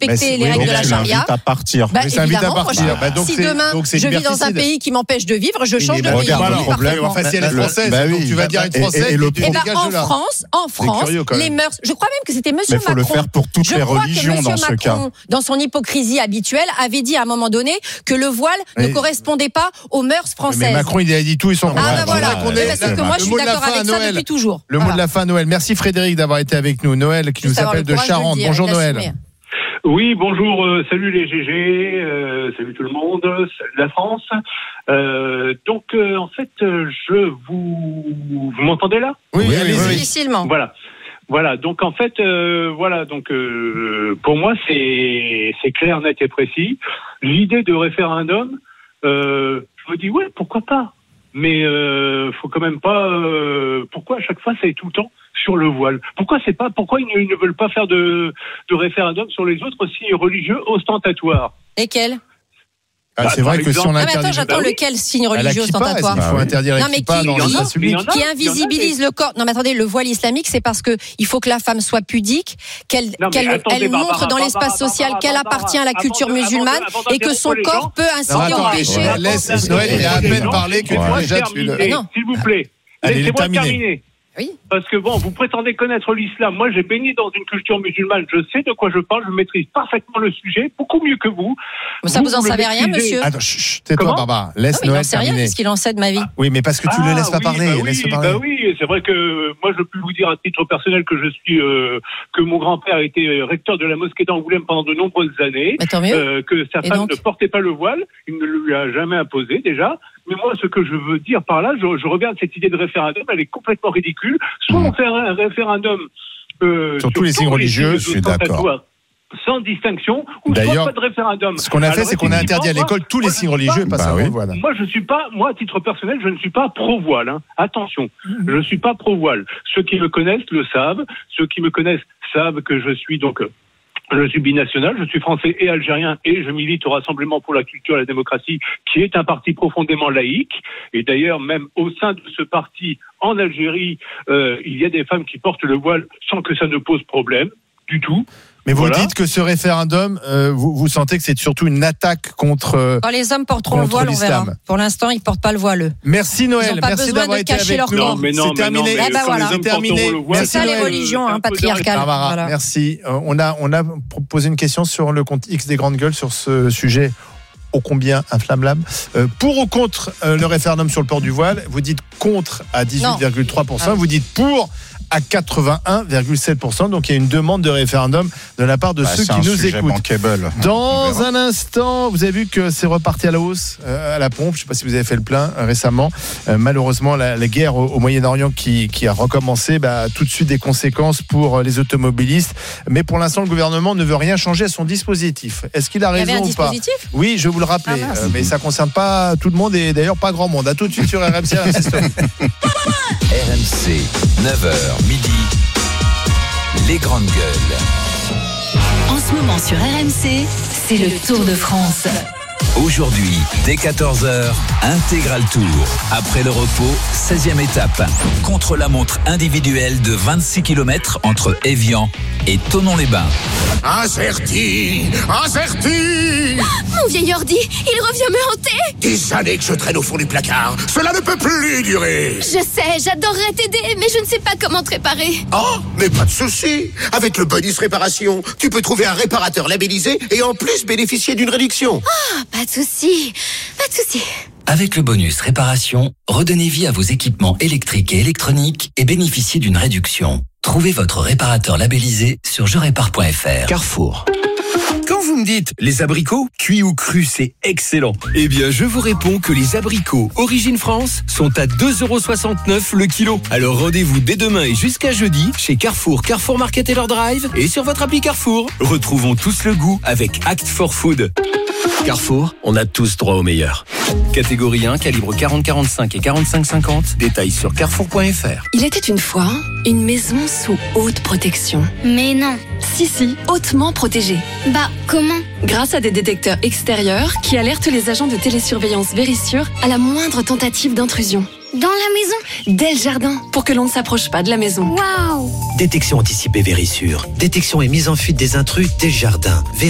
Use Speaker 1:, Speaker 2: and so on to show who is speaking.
Speaker 1: respecter les règles de la charia.
Speaker 2: À partir.
Speaker 1: Bah,
Speaker 3: ça invite à partir.
Speaker 1: Si demain je vis dans un pays qui m'empêche de vivre, je change de pays.
Speaker 3: Regarde le problème. Enfin, si elle est française, donc tu vas dire une française.
Speaker 1: En France, les mœurs. Je crois même que c'était Monsieur Macron.
Speaker 2: Mais il faut le faire pour toutes les religions dans ce cas.
Speaker 1: Dans son hypocrisie habituelle, avait dit à un moment donné que le voile ne correspondait pas aux mœurs françaises.
Speaker 3: Mais Macron, il a dit tout, ils sont.
Speaker 1: Ah voilà. Parce que moi, je suis d'accord avec ça depuis toujours.
Speaker 3: Le mot de la fin, Noël. Merci Frédéric d'avoir été avec nous. Noël qui nous appelle de Charente. Bonjour Noël.
Speaker 4: Oui, bonjour, salut les GG, salut tout le monde, salut la France. Donc, en fait, vous m'entendez là ?
Speaker 3: Oui,
Speaker 1: difficilement.
Speaker 4: Voilà. Donc, en fait, pour moi, c'est clair, net et précis. L'idée de référendum, je me dis, ouais, pourquoi pas ? Mais faut quand même pas. Pourquoi à chaque fois ça est tout le temps sur le voile ? Pourquoi ils ne veulent pas faire de référendum sur les autres signes religieux ostentatoires ?
Speaker 1: Lesquels ?
Speaker 3: C'est vrai que si on interdit.
Speaker 1: J'attends lequel signe religieux ostentatoire ?
Speaker 3: Il faut interdire la kippa dans l'espace public.
Speaker 1: Qui invisibilise le corps. Non mais attendez, le voile islamique, c'est parce que il faut que la femme soit pudique, qu'elle montre dans l'espace social qu'elle appartient à la culture musulmane et que son corps peut ainsi empêcher.
Speaker 3: Laisse Noël, il a à peine parlé que déjà tu le.
Speaker 4: S'il vous plaît, laissez-moi terminer.
Speaker 1: Oui.
Speaker 4: Parce que vous prétendez connaître l'islam. Moi, j'ai baigné dans une culture musulmane. Je sais de quoi je parle. Je maîtrise parfaitement le sujet, beaucoup mieux que vous.
Speaker 1: Ça, vous en savez rien, monsieur.
Speaker 3: Attends, tais-toi, Barbara. Laisse Noël terminer. Il n'en sait rien,
Speaker 1: parce qu'il en sait de ma vie.
Speaker 3: Oui, mais parce que tu le laisses pas parler.
Speaker 4: Oui, c'est vrai que moi, je peux vous dire à titre personnel que que mon grand-père était recteur de la mosquée d'Angoulême pendant de nombreuses années. Que sa femme ne portait pas le voile. Il ne lui a jamais imposé, déjà. Mais moi, ce que je veux dire par là, je regarde cette idée de référendum, elle est complètement ridicule. Soit on fait un référendum
Speaker 3: sur tous les signes religieux, je suis d'accord.
Speaker 4: Sans distinction, ou soit pas de référendum.
Speaker 3: Ce qu'on a fait, c'est qu'on a interdit à l'école tous les signes religieux, pas seulement le voile.
Speaker 4: Moi, à titre personnel, je ne suis pas pro-voile. Hein. Attention, je ne suis pas pro-voile. Ceux qui me connaissent le savent. Ceux qui me connaissent savent que je suis binational, je suis français et algérien et je milite au Rassemblement pour la culture et la démocratie, qui est un parti profondément laïque. Et d'ailleurs, même au sein de ce parti, en Algérie, il y a des femmes qui portent le voile sans que ça ne pose problème du tout.
Speaker 3: Mais vous dites que ce référendum, vous sentez que c'est surtout une attaque contre.
Speaker 1: Quand les hommes porteront le voile, on verra. Pour l'instant, ils ne portent pas le voile.
Speaker 3: Merci Noël, merci d'avoir été avec nous.
Speaker 4: C'est
Speaker 3: terminé.
Speaker 4: C'est terminé.
Speaker 1: C'est ça les religions patriarcales.
Speaker 3: Barbara, merci. On a posé une question sur le compte X des Grandes Gueules sur ce sujet ô combien inflammable. Pour ou contre le référendum sur le port du voile, vous dites contre à 18,3%, vous dites pour à 81,7%. Donc il y a une demande de référendum de la part de ceux qui nous écoutent. Dans un instant, vous avez vu que c'est reparti à la hausse à la pompe. Je ne sais pas si vous avez fait le plein récemment. Malheureusement, la guerre au Moyen-Orient qui a recommencé a tout de suite des conséquences pour les automobilistes. Mais pour l'instant, le gouvernement ne veut rien changer à son dispositif. Est-ce qu'il a raison ou pas ? Oui, je vais vous le rappeler. Mais ça ne concerne pas tout le monde et d'ailleurs pas grand monde. À tout de suite sur RMC.
Speaker 5: RMC, 9h, midi, les grandes gueules.
Speaker 6: En ce moment sur RMC, c'est le Tour de France.
Speaker 5: Aujourd'hui, dès 14h, intégral tour. Après le repos, 16e étape. Contre-la-montre individuelle de 26 km entre Évian et Thonon-les-Bains.
Speaker 7: Incerti.
Speaker 8: Mon vieil ordi, il revient me hanter.
Speaker 7: Des années que je traîne au fond du placard. Cela ne peut plus durer.
Speaker 8: Je sais, j'adorerais t'aider, mais je ne sais pas comment te réparer.
Speaker 7: Oh, mais pas de souci. Avec le bonus réparation, tu peux trouver un réparateur labellisé et en plus bénéficier d'une réduction.
Speaker 8: Ah, pas de souci.
Speaker 5: Avec le bonus réparation, redonnez vie à vos équipements électriques et électroniques et bénéficiez d'une réduction. Trouvez votre réparateur labellisé sur jerépare.fr.
Speaker 9: Carrefour. Quand vous me dites les abricots, cuits ou crus, c'est excellent. Eh bien, je vous réponds que les abricots Origine France sont à 2,69€ le kilo. Alors rendez-vous dès demain et jusqu'à jeudi chez Carrefour, Carrefour Market et leur drive et sur votre appli Carrefour. Retrouvons tous le goût avec Act for Food. Carrefour, on a tous droit au meilleur. Catégorie 1, calibre 40-45 et 45-50. Détails sur carrefour.fr.
Speaker 6: Il était une fois une maison sous haute protection.
Speaker 8: Mais non.
Speaker 6: Si, hautement protégée.
Speaker 8: Bah, comment ?
Speaker 6: Grâce à des détecteurs extérieurs qui alertent les agents de télésurveillance Vérissure à la moindre tentative d'intrusion.
Speaker 8: Dans la maison ?
Speaker 6: Dès le jardin, pour que l'on ne s'approche pas de la maison.
Speaker 8: Waouh !
Speaker 10: Détection anticipée Vérissure. Détection et mise en fuite des intrus dès le jardin.